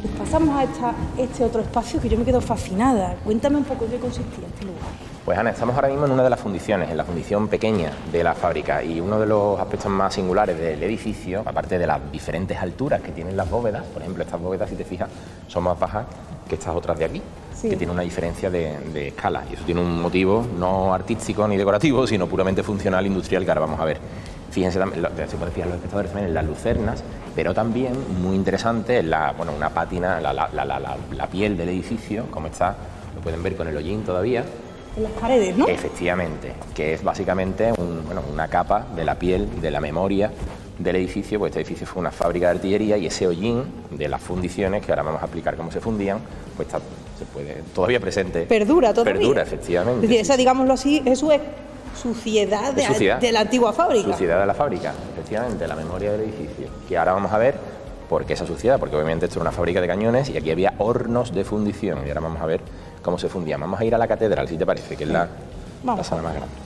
Pasamos a este otro espacio que yo me quedo fascinada. Cuéntame un poco en qué consistía este lugar. Pues Ana, estamos ahora mismo en una de las fundiciones, en la fundición pequeña de la fábrica, y uno de los aspectos más singulares del edificio, aparte de las diferentes alturas que tienen las bóvedas, por ejemplo, estas bóvedas, si te fijas, son más bajas que estas otras de aquí, sí, que tiene una diferencia de escala, y eso tiene un motivo no artístico ni decorativo, sino puramente funcional, industrial, que ahora vamos a ver. Fíjense, se puede fijar los espectadores también en las lucernas, pero también, muy interesante, en una pátina, la piel del edificio, como está, lo pueden ver con el hollín todavía. En las paredes, ¿no? Efectivamente, que es básicamente una capa de la piel, de la memoria del edificio, pues este edificio fue una fábrica de artillería y ese hollín de las fundiciones, que ahora vamos a explicar cómo se fundían, pues se puede todavía presente. Perdura todavía. Perdura, efectivamente. Es decir, esa, digámoslo así, eso es suciedad de la antigua fábrica. Suciedad de la fábrica, efectivamente, la memoria del edificio. Que ahora vamos a ver por qué esa suciedad, porque obviamente esto era una fábrica de cañones y aquí había hornos de fundición y ahora vamos a ver cómo se fundían. Vamos a ir a la catedral, si te parece, que es la sala más grande.